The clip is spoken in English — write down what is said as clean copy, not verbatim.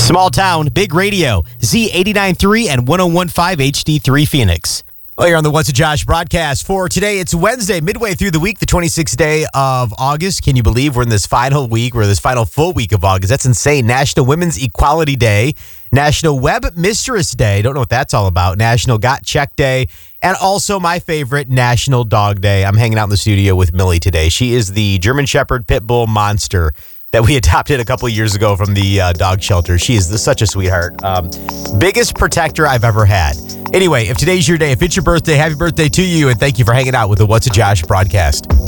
Small town, big radio, Z89.3 and 101.5 HD3 Phoenix. Well, you're on the What's a Josh broadcast for today. It's Wednesday, midway through the week, the 26th day of August. Can you believe we're in this final week? We're in this final full week of August. That's insane. National Women's Equality Day, National Web Mistress Day. Don't know what that's all about. National Got Check Day, and also my favorite, National Dog Day. I'm hanging out in the studio with Millie today. She is the German Shepherd Pit Bull monster that we adopted a couple of years ago from the dog shelter. She is such a sweetheart. Biggest protector I've ever had. Anyway, if today's your day, if it's your birthday, happy birthday to you, and thank you for hanging out with the What's a Josh broadcast.